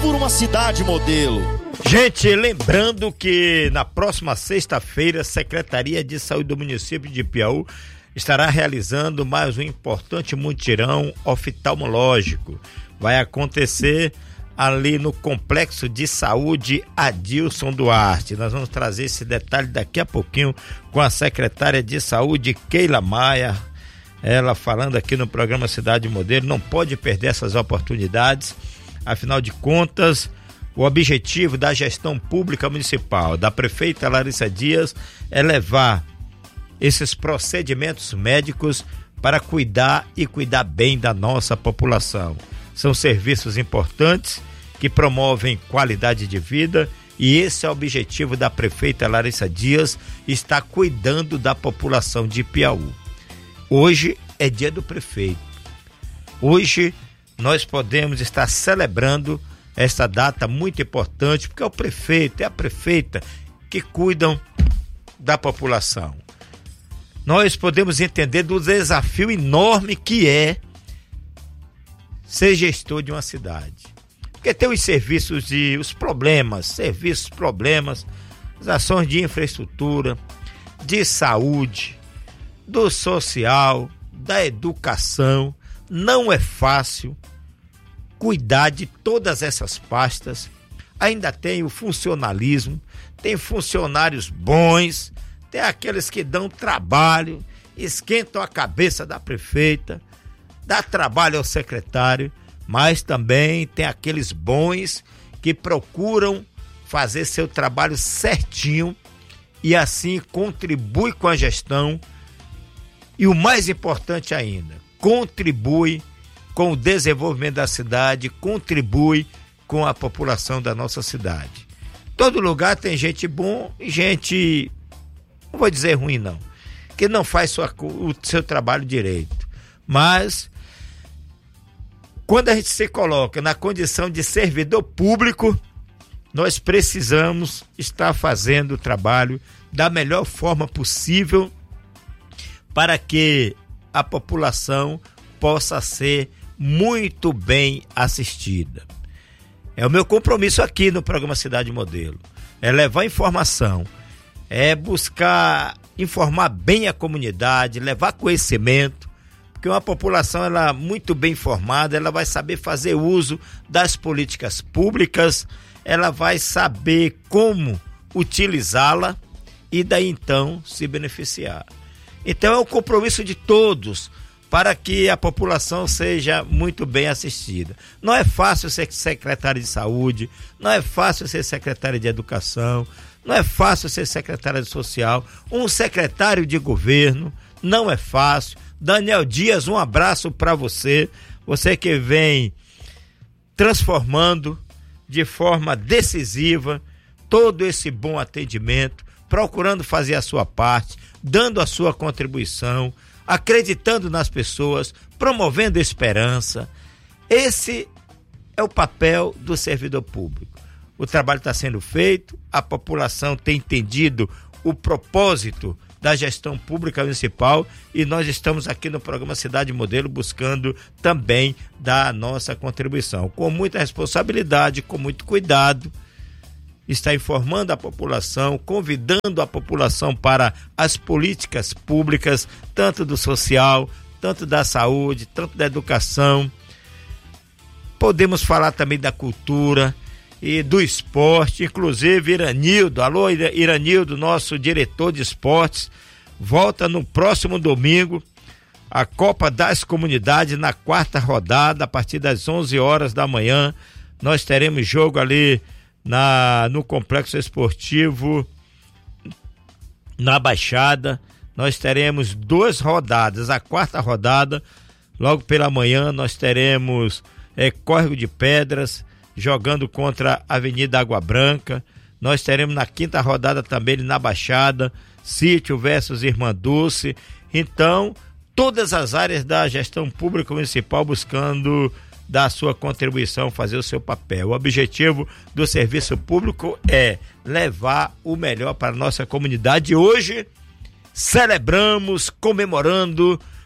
por uma cidade modelo. Gente, lembrando que na próxima sexta-feira a Secretaria de Saúde do município de Piauí estará realizando mais um importante mutirão oftalmológico. Vai acontecer ali no Complexo de Saúde Adilson Duarte. Nós vamos trazer esse detalhe daqui a pouquinho com a secretária de Saúde, Keila Maia. Ela falando aqui no programa Cidade Modelo. Não pode perder essas oportunidades. Afinal de contas, o objetivo da gestão pública municipal, da prefeita Larissa Dias, é levar esses procedimentos médicos para cuidar e cuidar bem da nossa população. São serviços importantes que promovem qualidade de vida e esse é o objetivo da prefeita Larissa Dias, está cuidando da população de Piauí. Hoje é dia do prefeito. Hoje nós podemos estar celebrando esta data muito importante, porque é o prefeito e a prefeita que cuidam da população. Nós podemos entender do desafio enorme que é ser gestor de uma cidade. Porque tem os serviços e os problemas, as ações de infraestrutura, de saúde, do social, da educação. Não é fácil cuidar de todas essas pastas. Ainda tem o funcionalismo, tem funcionários bons, tem aqueles que dão trabalho, esquentam a cabeça da prefeita, dá trabalho ao secretário, mas também tem aqueles bons que procuram fazer seu trabalho certinho e assim contribui com a gestão e o mais importante ainda, contribui com o desenvolvimento da cidade, contribui com a população da nossa cidade. Todo lugar tem gente bom e gente, não vou dizer ruim não, que não faz o seu trabalho direito. Mas quando a gente se coloca na condição de servidor público, nós precisamos estar fazendo o trabalho da melhor forma possível para que a população possa ser muito bem assistida. É o meu compromisso aqui no programa Cidade Modelo, é levar informação, é buscar informar bem a comunidade, levar conhecimento, porque uma população ela muito bem informada, ela vai saber fazer uso das políticas públicas, ela vai saber como utilizá-la e daí então se beneficiar. Então é um compromisso de todos para que a população seja muito bem assistida. Não é fácil ser secretário de saúde, não é fácil ser secretário de educação, não é fácil ser secretário de social, um secretário de governo, não é fácil. Daniel Dias, um abraço para você, você que vem transformando de forma decisiva todo esse bom atendimento, procurando fazer a sua parte, dando a sua contribuição, acreditando nas pessoas, promovendo esperança. Esse é o papel do servidor público. O trabalho está sendo feito, a população tem entendido o propósito da gestão pública municipal e nós estamos aqui no programa Cidade Modelo buscando também dar a nossa contribuição. Com muita responsabilidade, com muito cuidado, está informando a população, convidando a população para as políticas públicas, tanto do social, tanto da saúde, tanto da educação. Podemos falar também da cultura e do esporte, inclusive Iranildo, alô Iranildo, nosso diretor de esportes, volta no próximo domingo a Copa das Comunidades na 4ª rodada, a partir das 11 horas da manhã, nós teremos jogo ali no Complexo Esportivo na Baixada. Nós teremos 2 rodadas, a 4ª rodada, logo pela manhã nós teremos Córrego de Pedras jogando contra a Avenida Água Branca. Nós teremos na 5ª rodada também na Baixada, Sítio versus Irmã Dulce. Então, todas as áreas da gestão pública municipal buscando dar a sua contribuição, fazer o seu papel. O objetivo do serviço público é levar o melhor para a nossa comunidade. Hoje celebramos, comemorando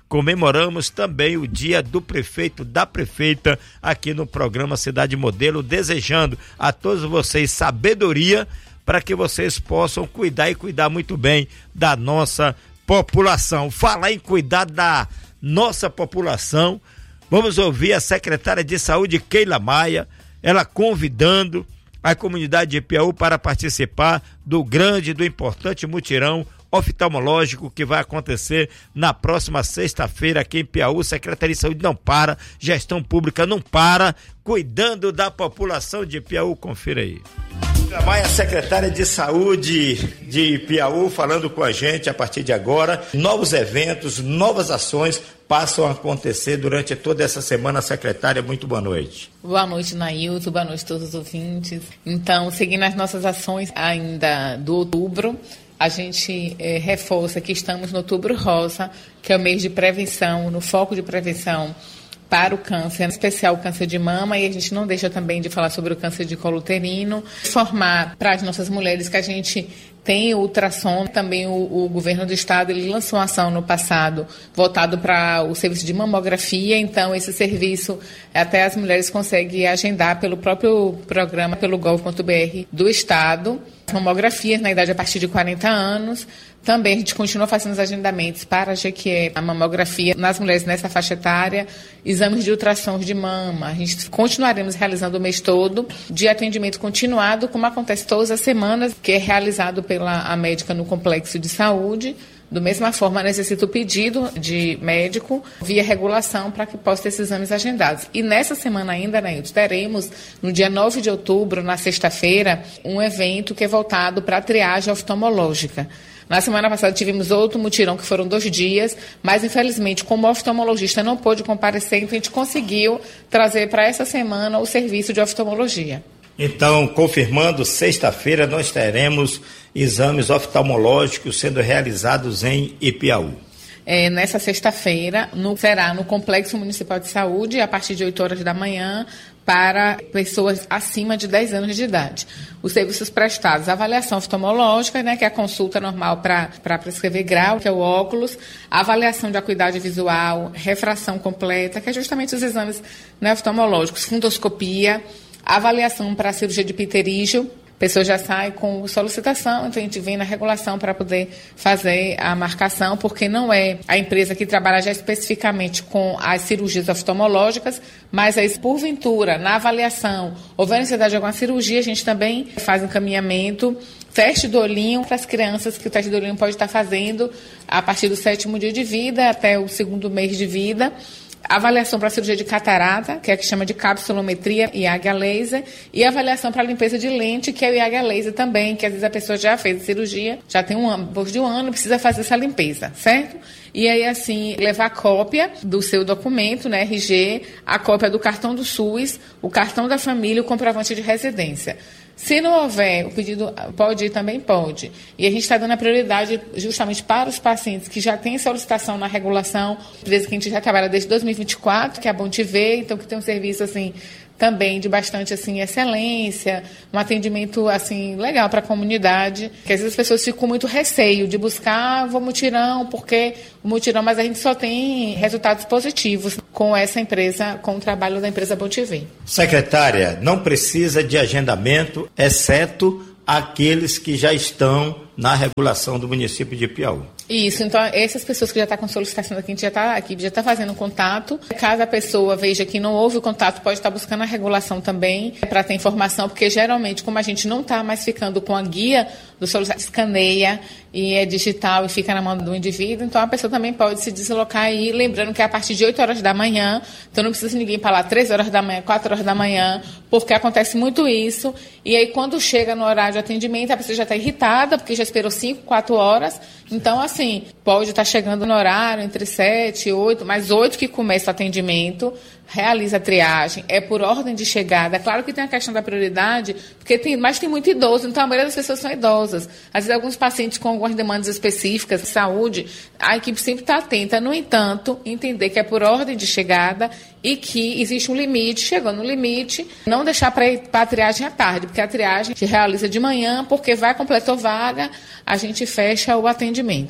comemoramos também o dia do prefeito, da prefeita, aqui no programa Cidade Modelo, desejando a todos vocês sabedoria para que vocês possam cuidar e cuidar muito bem da nossa população. Falar em cuidar da nossa população, vamos ouvir a secretária de Saúde, Keila Maia, ela convidando a comunidade de Piauí para participar do grande, do importante mutirão oftalmológico que vai acontecer na próxima sexta-feira aqui em Piauí. Secretaria de Saúde não para, gestão pública não para, cuidando da população de Piauí. Confira aí. Maia, secretária de Saúde de Piauí, falando com a gente a partir de agora. Novos eventos, novas ações passam a acontecer durante toda essa semana. Secretária, muito boa noite. Boa noite, Nailton, boa noite a todos os ouvintes. Então, seguindo as nossas ações ainda do outubro, a gente reforça que estamos no Outubro Rosa, que é o mês de prevenção, no foco de prevenção para o câncer, em especial o câncer de mama, e a gente não deixa também de falar sobre o câncer de colo uterino, informar para as nossas mulheres que a gente tem o ultrassom. Também o governo do estado, ele lançou uma ação no passado voltado para o serviço de mamografia, então esse serviço até as mulheres conseguem agendar pelo próprio programa, pelo gov.br do estado, mamografias na idade a partir de 40 anos. Também a gente continua fazendo os agendamentos para a Jequié, a mamografia nas mulheres nessa faixa etária, exames de ultrassom de mama. A gente continuaremos realizando o mês todo de atendimento continuado, como acontece todas as semanas, que é realizado pela médica no complexo de saúde. Da mesma forma, necessita o pedido de médico via regulação para que possa ter esses exames agendados. E nessa semana ainda, Nailton, teremos, no dia 9 de outubro, na sexta-feira, um evento que é voltado para a triagem oftalmológica. Na semana passada tivemos outro mutirão, que foram 2 dias, mas infelizmente, como o oftalmologista não pôde comparecer, então a gente conseguiu trazer para essa semana o serviço de oftalmologia. Então, confirmando, sexta-feira nós teremos exames oftalmológicos sendo realizados em Ipiaú. Nessa sexta-feira, será no Complexo Municipal de Saúde, a partir de 8 horas da manhã, para pessoas acima de 10 anos de idade. Os serviços prestados, a avaliação oftalmológica, né, que é a consulta normal para prescrever grau, que é o óculos, a avaliação de acuidade visual, refração completa, que é justamente os exames, né, oftalmológicos, fundoscopia, avaliação para a cirurgia de pterígio. A pessoa já sai com solicitação, então a gente vem na regulação para poder fazer a marcação, porque não é a empresa que trabalha já especificamente com as cirurgias oftalmológicas, mas aí, porventura, na avaliação, houver necessidade de alguma cirurgia, a gente também faz encaminhamento, teste do olhinho para as crianças, que o teste do olhinho pode estar fazendo a partir do 7º dia de vida até o 2º mês de vida. Avaliação para a cirurgia de catarata, que é a que chama de capsulometria e águia laser, e avaliação para a limpeza de lente, que é o águia laser também, que às vezes a pessoa já fez a cirurgia, já tem depois de um ano, precisa fazer essa limpeza, certo? E aí, assim, levar cópia do seu documento, né, RG, a cópia do cartão do SUS, o cartão da família e o comprovante de residência. Se não houver, o pedido pode ir, também pode. E a gente está dando a prioridade justamente para os pacientes que já têm solicitação na regulação, empresa que a gente já trabalha desde 2024, que é a Bom Te Ver, então que tem um serviço assim também de bastante assim excelência, um atendimento assim legal para a comunidade, que às vezes as pessoas ficam com muito receio de buscar vou mutirão, porque o mutirão, mas a gente só tem resultados positivos com essa empresa, com o trabalho da empresa Bom Te Ver. Secretária, não precisa de agendamento, exceto aqueles que já estão na regulação do município de Piauí. Isso, então essas pessoas que já estão com solicitação aqui, já está fazendo contato. Caso a pessoa veja que não houve o contato, pode estar buscando a regulação também para ter informação, porque geralmente, como a gente não está mais ficando com a guia do solicitante, escaneia e é digital e fica na mão do indivíduo, então a pessoa também pode se deslocar aí, lembrando que é a partir de 8 horas da manhã, então não precisa ninguém para lá 3 horas da manhã, 4 horas da manhã, porque acontece muito isso, e aí quando chega no horário de atendimento, a pessoa já está irritada, porque já esperou 5, 4 horas, então assim, pode estar chegando no horário entre 7 e 8, mas 8 que começa o atendimento, realiza a triagem, é por ordem de chegada. Claro que tem a questão da prioridade, mas tem muito idoso, então a maioria das pessoas são idosas. Às vezes alguns pacientes com algumas demandas específicas de saúde, a equipe sempre está atenta, no entanto, entender que é por ordem de chegada e que existe um limite, chegando no limite, não deixar para a triagem à tarde, porque a triagem se realiza de manhã, porque vai completou vaga, a gente fecha o atendimento.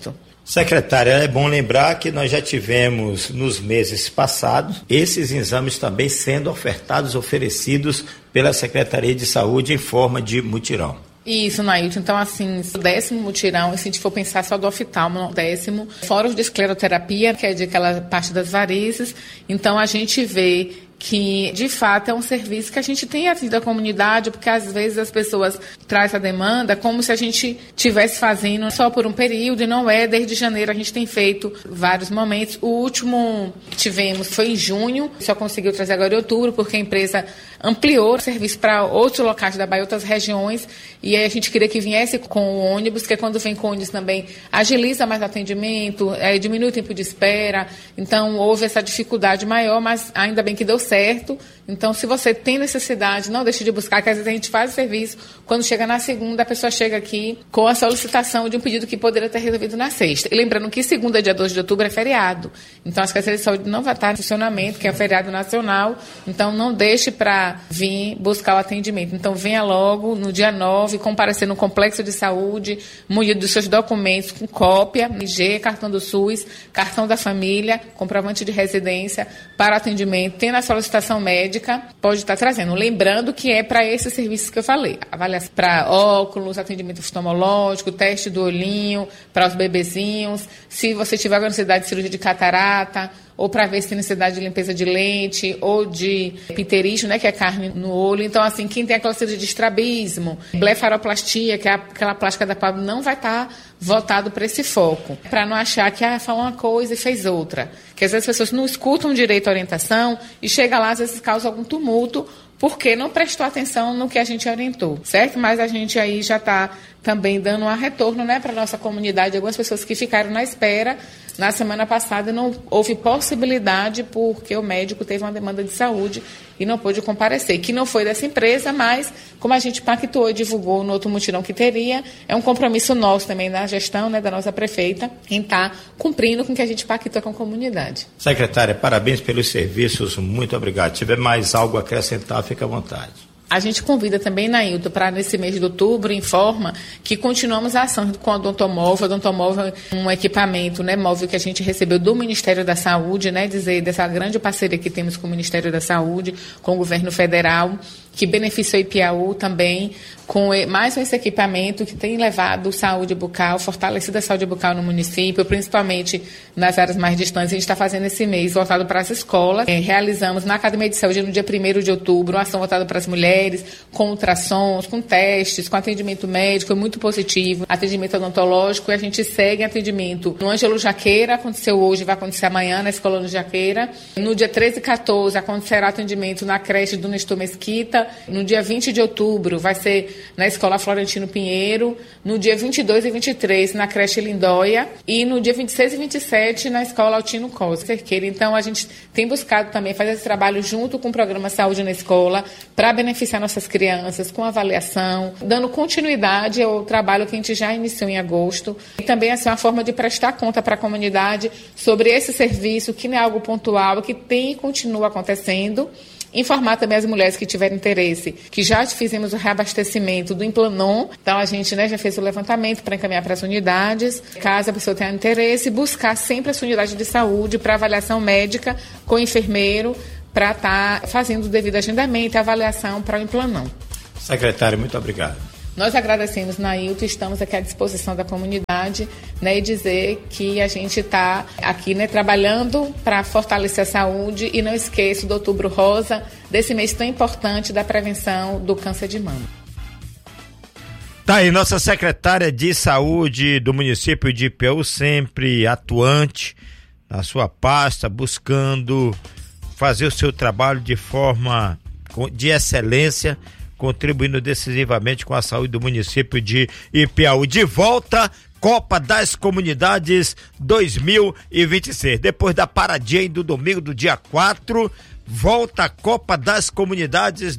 Secretária, é bom lembrar que nós já tivemos nos meses passados esses exames também sendo oferecidos pela Secretaria de Saúde em forma de mutirão. Isso, Nailton. Então, assim, o 10º mutirão, se a gente for pensar só do oftalmo, o 10º, fora o de escleroterapia, que é de aquela parte das varizes. Então, a gente vê que, de fato, é um serviço que a gente tem atendido a comunidade, porque às vezes as pessoas trazem a demanda como se a gente estivesse fazendo só por um período, e não é. Desde janeiro a gente tem feito vários momentos. O último que tivemos foi em junho, só conseguiu trazer agora em outubro, porque a empresa ampliou o serviço para outros locais da Bahia, outras regiões, e aí a gente queria que viesse com o ônibus, porque quando vem com o ônibus também agiliza mais o atendimento, diminui o tempo de espera. Então houve essa dificuldade maior, mas ainda bem que deu certo. Então, se você tem necessidade, não deixe de buscar, que às vezes a gente faz o serviço, quando chega na segunda, a pessoa chega aqui com a solicitação de um pedido que poderia ter resolvido na sexta. E lembrando que segunda, dia 2 de outubro, é feriado. Então, a Secretaria de Saúde não vai estar em funcionamento, que é um feriado nacional. Então, não deixe para vir buscar o atendimento. Então, venha logo no dia 9, comparecer no Complexo de Saúde, munido dos seus documentos com cópia, RG, cartão do SUS, cartão da família, comprovante de residência para atendimento. Tem na solicitação médica, pode estar trazendo. Lembrando que é para esses serviços que eu falei. Avaliação para óculos, atendimento oftalmológico, teste do olhinho, para os bebezinhos. Se você tiver necessidade de cirurgia de catarata, ou para ver se tem necessidade de limpeza de lente, ou de pterígio, né, que é carne no olho. Então, assim, quem tem aquela cirurgia de estrabismo, blefaroplastia, que é aquela plástica da pálpebra, não vai estar voltado para esse foco. Para não achar que falou uma coisa e fez outra. Que às vezes as pessoas não escutam direito a orientação e chega lá, às vezes causa algum tumulto, porque não prestou atenção no que a gente orientou, certo? Mas a gente aí já está também dando um retorno, né, para a nossa comunidade. Algumas pessoas que ficaram na espera na semana passada não houve possibilidade porque o médico teve uma demanda de saúde e não pôde comparecer, que não foi dessa empresa, mas como a gente pactuou e divulgou no outro mutirão que teria, é um compromisso nosso também da gestão, né, da nossa prefeita, em estar cumprindo com o que a gente pactua com a comunidade. Secretária, parabéns pelos serviços, muito obrigado. Se tiver mais algo a acrescentar, fique à vontade. A gente convida também, Nailton, para nesse mês de outubro, informa que continuamos a ação com a Odontomóvel. A Odontomóvel é um equipamento, né, móvel que a gente recebeu do Ministério da Saúde, né, dizer dessa grande parceria que temos com o Ministério da Saúde, com o governo federal, que beneficiou o Ipiaú também, com mais esse equipamento que tem levado saúde bucal, fortalecido a saúde bucal no município, principalmente nas áreas mais distantes. A gente está fazendo esse mês voltado para as escolas. Realizamos na Academia de Saúde, no dia 1º de outubro, uma ação voltada para as mulheres, com ultrassons, com testes, com atendimento médico, é muito positivo, atendimento odontológico, e a gente segue atendimento no Ângelo Jaqueira, aconteceu hoje, vai acontecer amanhã na Escola do Jaqueira. No dia 13 e 14 acontecerá atendimento na creche do Nestor Mesquita. No dia 20 de outubro vai ser na Escola Florentino Pinheiro. No dia 22 e 23 na creche Lindóia. E no dia 26 e 27 na Escola Altino Costa. Então a gente tem buscado também fazer esse trabalho junto com o Programa Saúde na Escola para beneficiar nossas crianças com avaliação, dando continuidade ao trabalho que a gente já iniciou em agosto. E também assim, uma forma de prestar conta para a comunidade sobre esse serviço, que não é algo pontual, que tem e continua acontecendo. Informar também as mulheres que tiverem interesse, que já fizemos o reabastecimento do Implanon. Então, a gente, né, já fez o levantamento para encaminhar para as unidades. Caso a pessoa tenha interesse, buscar sempre a sua unidade de saúde para avaliação médica com o enfermeiro, para estar fazendo o devido agendamento e avaliação para o Implanon. Secretário, muito obrigado. Nós agradecemos, Nailton, estamos aqui à disposição da comunidade, né, e dizer que a gente está aqui, né, trabalhando para fortalecer a saúde, e não esqueça do Outubro Rosa, desse mês tão importante da prevenção do câncer de mama. Tá aí, nossa secretária de saúde do município de Ipiaú, sempre atuante na sua pasta, buscando fazer o seu trabalho de forma de excelência, contribuindo decisivamente com a saúde do município de Ipiaú. De volta, Copa das Comunidades 2026. Depois da paradinha do domingo do dia 4, volta a Copa das Comunidades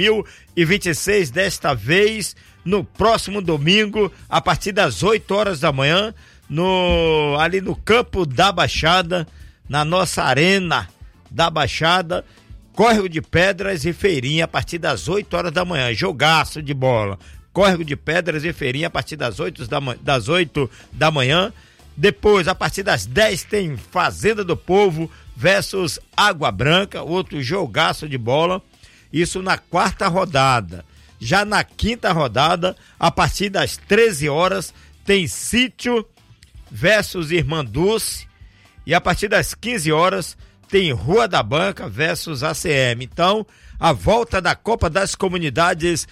2026, desta vez no próximo domingo, a partir das 8 horas da manhã, ali no campo da Baixada, na nossa arena da Baixada. Córrego de Pedras e Feirinha a partir das 8 horas da manhã, jogaço de bola. Córrego de Pedras e Feirinha a partir das 8 da manhã, Depois, a partir das 10, tem Fazenda do Povo versus Água Branca, outro jogaço de bola. Isso na quarta rodada. Já na quinta rodada, a partir das 13 horas, tem Sítio versus Irmã Dulce. E a partir das 15 horas, tem Rua da Banca versus ACM. Então, a volta da Copa das Comunidades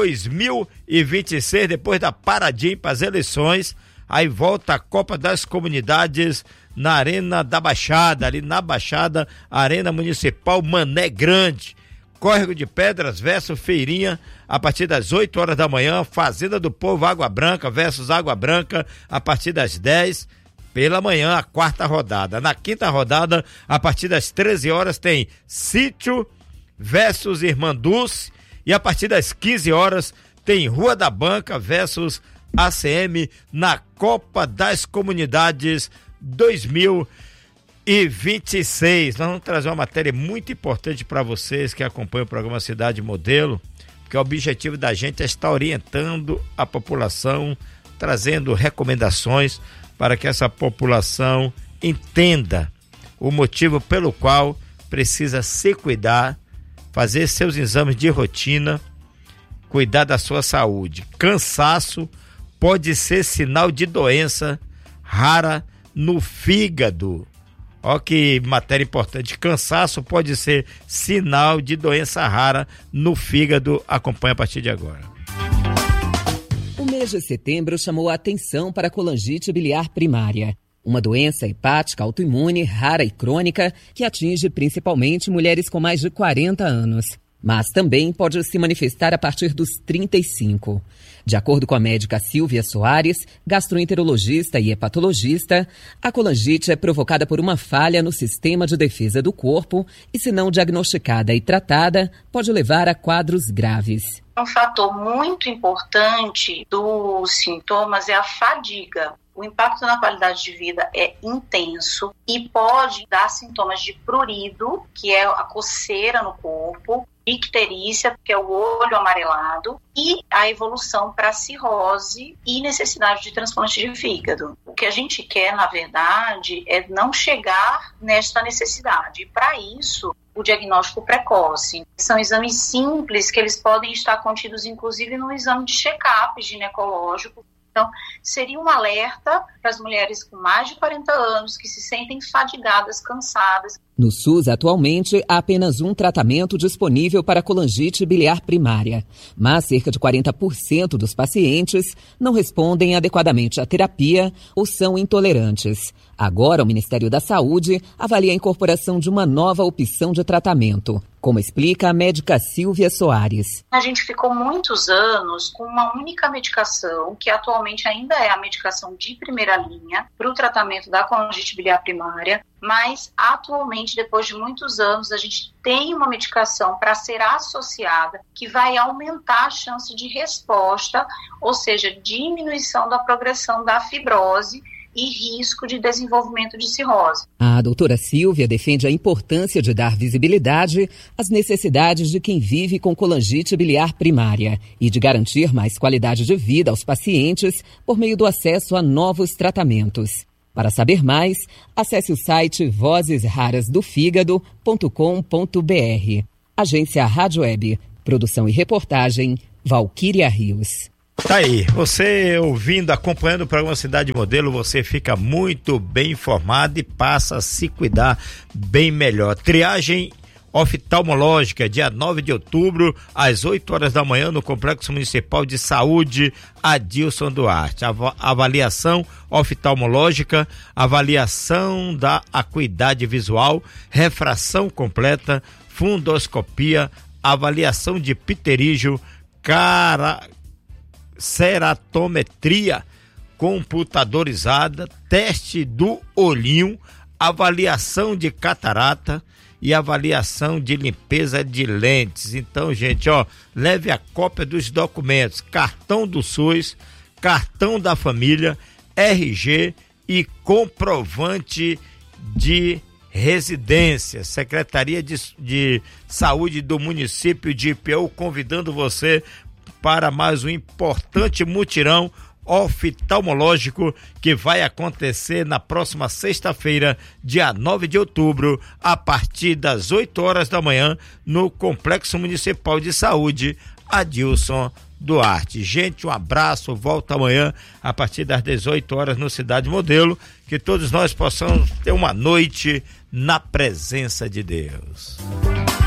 2026, depois da paradinha para as eleições, aí volta a Copa das Comunidades na Arena da Baixada, ali na Baixada, Arena Municipal Mané Grande. Córrego de Pedras versus Feirinha, a partir das 8 horas da manhã. Fazenda do Povo, Água Branca versus Água Branca, a partir das 10 pela manhã, a quarta rodada. Na quinta rodada, a partir das 13 horas, tem Sítio versus Irmã Dulce, e a partir das 15 horas, tem Rua da Banca versus ACM na Copa das Comunidades 2026. Nós vamos trazer uma matéria muito importante para vocês que acompanham o programa Cidade Modelo, porque o objetivo da gente é estar orientando a população, trazendo recomendações para que essa população entenda o motivo pelo qual precisa se cuidar, fazer seus exames de rotina, cuidar da sua saúde. Cansaço pode ser sinal de doença rara no fígado. Olha que matéria importante. Cansaço pode ser sinal de doença rara no fígado. Acompanhe a partir de agora. O mês de setembro chamou a atenção para a colangite biliar primária, uma doença hepática autoimune rara e crônica que atinge principalmente mulheres com mais de 40 anos, mas também pode se manifestar a partir dos 35. De acordo com a médica Silvia Soares, gastroenterologista e hepatologista, a colangite é provocada por uma falha no sistema de defesa do corpo e, se não diagnosticada e tratada, pode levar a quadros graves. Um fator muito importante dos sintomas é a fadiga. O impacto na qualidade de vida é intenso e pode dar sintomas de prurido, que é a coceira no corpo, icterícia, que é o olho amarelado, e a evolução para cirrose e necessidade de transplante de fígado. O que a gente quer, na verdade, é não chegar nesta necessidade. E para isso, o diagnóstico precoce. São exames simples que eles podem estar contidos, inclusive, no exame de check-up ginecológico. Então, seria um alerta para as mulheres com mais de 40 anos que se sentem fadigadas, cansadas. No SUS, atualmente, há apenas um tratamento disponível para a colangite biliar primária, mas cerca de 40% dos pacientes não respondem adequadamente à terapia ou são intolerantes. Agora, o Ministério da Saúde avalia a incorporação de uma nova opção de tratamento, como explica a médica Silvia Soares. A gente ficou muitos anos com uma única medicação, que atualmente ainda é a medicação de primeira linha para o tratamento da colangite biliar primária, mas atualmente, depois de muitos anos, a gente tem uma medicação para ser associada que vai aumentar a chance de resposta, ou seja, diminuição da progressão da fibrose e risco de desenvolvimento de cirrose. A doutora Silvia defende a importância de dar visibilidade às necessidades de quem vive com colangite biliar primária e de garantir mais qualidade de vida aos pacientes por meio do acesso a novos tratamentos. Para saber mais, acesse o site vozesrarasdofigado.com.br. Agência Rádio Web. Produção e reportagem, Valquíria Rios. Tá aí, você ouvindo, acompanhando o programa Cidade Modelo, você fica muito bem informado e passa a se cuidar bem melhor. Triagem oftalmológica, dia 9 de outubro, às 8 horas da manhã, no Complexo Municipal de Saúde Adilson Duarte. Avaliação oftalmológica, avaliação da acuidade visual, refração completa, fundoscopia, avaliação de pterígio, ceratometria computadorizada, teste do olhinho, avaliação de catarata e avaliação de limpeza de lentes. Então, gente, leve a cópia dos documentos, cartão do SUS, cartão da família, RG e comprovante de residência. Secretaria de Saúde do município de Ipiaú convidando você para mais um importante mutirão oftalmológico que vai acontecer na próxima sexta-feira, dia 9 de outubro, a partir das 8 horas da manhã, no Complexo Municipal de Saúde Adilson Duarte. Gente, um abraço, volta amanhã a partir das 18 horas no Cidade Modelo, que todos nós possamos ter uma noite na presença de Deus.